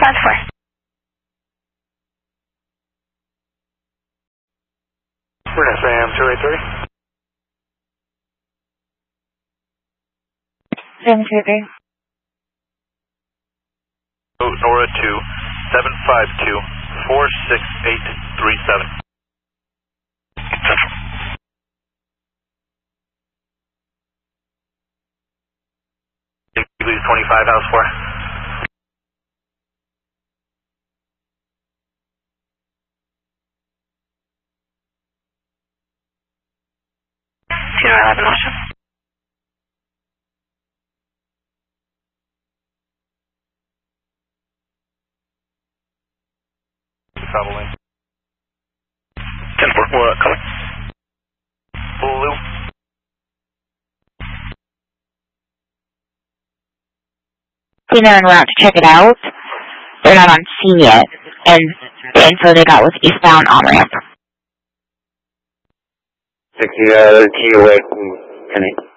We're SAM 283. SAM 283. Nora 2, 752, 46837. Please 25 house 4. Funeral 11 Ocean. Travel lane. 10-4, coming. Blue. They're en route to check it out. They're not on scene yet, and the info they got was eastbound on-ramp. 60 TOA, connect.